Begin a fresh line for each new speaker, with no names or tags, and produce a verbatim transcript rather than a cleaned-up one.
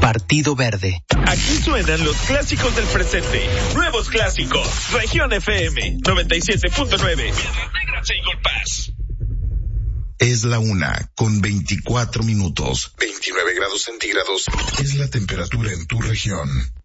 Partido Verde.
Aquí suenan los clásicos del presente. Nuevos clásicos. Región F M noventa y siete punto nueve.
Es la una con veinticuatro minutos. veintinueve grados centígrados es la temperatura en tu región.